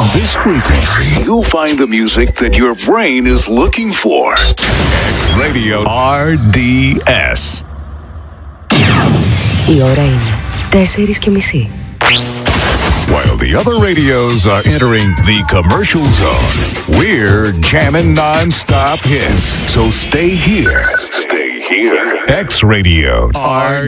this frequency, you'll find the music that your brain is looking for. X Radio RDS. Η ώρα είναι 4:30. While the other radios are entering the commercial zone, we're jamming non-stop hits. So stay here. Stay here. X Radio RDS.